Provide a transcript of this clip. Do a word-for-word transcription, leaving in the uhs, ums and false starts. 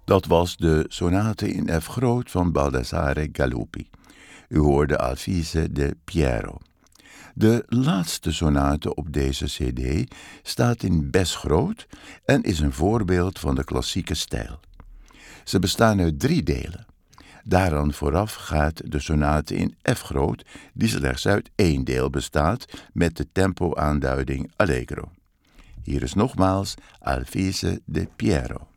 Dat was de sonate in F groot van Baldassare Galuppi. U hoorde Alvise de Piero. De laatste sonate op deze cd staat in Bes groot en is een voorbeeld van de klassieke stijl. Ze bestaan uit drie delen. Daaraan vooraf gaat de sonate in F groot, die slechts uit één deel bestaat met de tempo-aanduiding allegro. Hier is nogmaals Alvise de Piero.